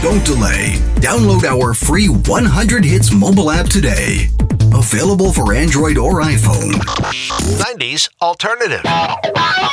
Don't delay. Download our free 100 Hits mobile app today. Available for Android or iPhone. 90s Alternative.